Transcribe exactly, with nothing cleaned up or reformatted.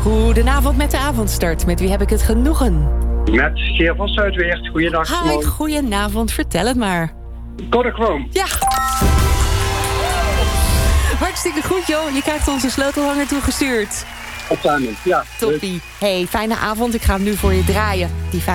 Goedenavond met de avondstart. Met wie heb ik het genoegen? Met Geer van Zuidweert. Goeiedag. Hi, goedenavond. Vertel het maar. Kodachrome. Ja. Hartstikke goed, joh. Je krijgt onze sleutelhanger toegestuurd. Optuinen, ja. Toppie. Hey, fijne avond. Ik ga hem nu voor je draaien. Die